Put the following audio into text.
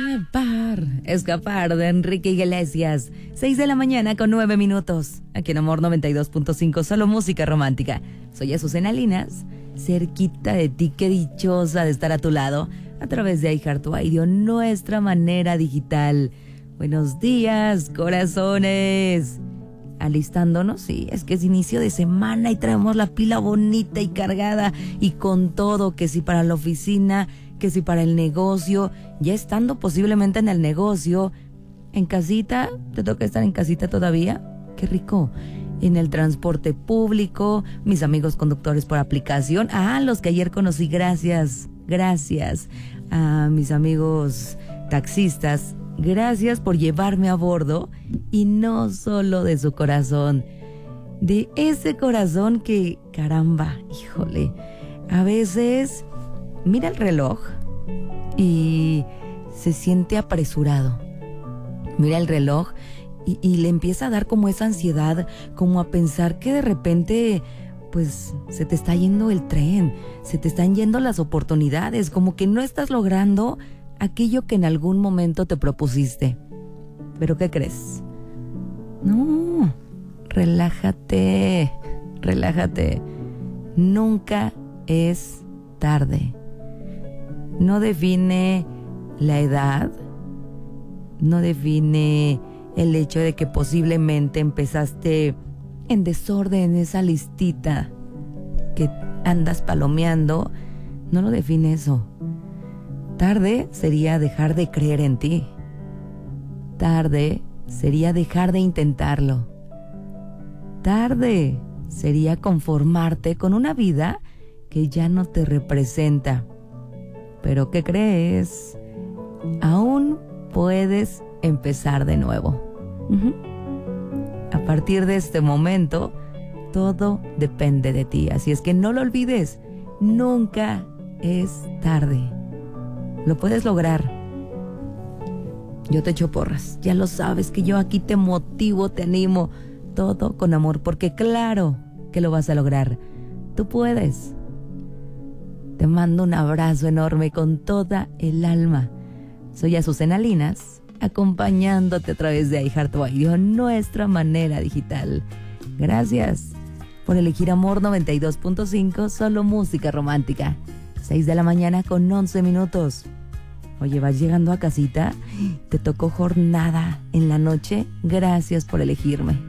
Escapar de Enrique Iglesias. 6 de la mañana con 9 minutos. Aquí en Amor 92.5, solo música romántica. Soy Azucena Linas, cerquita de ti, qué dichosa de estar a tu lado a través de iHeartRadio, nuestra manera digital. Buenos días, corazones. Alistándonos, sí, es que es inicio de semana y traemos la pila bonita y cargada y con todo, que si para la oficina, que si para el negocio, ya estando posiblemente en el negocio, en casita, ¿te toca estar en casita todavía? Qué rico. En el transporte público, mis amigos conductores por aplicación, los que ayer conocí, gracias a mis amigos taxistas, gracias por llevarme a bordo, y no solo de su corazón, de ese corazón que, caramba, híjole, a veces mira el reloj y se siente apresurado. Mira el reloj y le empieza a dar como esa ansiedad, como a pensar que de repente pues se te está yendo el tren, se te están yendo las oportunidades, como que no estás logrando aquello que en algún momento te propusiste. ¿Pero qué crees? No, relájate. Nunca es tarde. No define la edad, no define el hecho de que posiblemente empezaste en desorden, esa listita que andas palomeando, no lo define eso. Tarde sería dejar de creer en ti. Tarde sería dejar de intentarlo. Tarde sería conformarte con una vida que ya no te representa. Pero ¿qué crees? Aún puedes empezar de nuevo. A partir de este momento, todo depende de ti. Así es que no lo olvides. Nunca es tarde. Lo puedes lograr. Yo te echo porras. Ya lo sabes que yo aquí te motivo, te animo. Todo con amor, porque claro que lo vas a lograr. Tú puedes. Te mando un abrazo enorme con toda el alma. Soy Azucena Linas, acompañándote a través de iHeartRadio, nuestra manera digital. Gracias por elegir Amor 92.5, solo música romántica. 6 de la mañana con 11 minutos. Oye, ¿vas llegando a casita? ¿Te tocó jornada en la noche? Gracias por elegirme.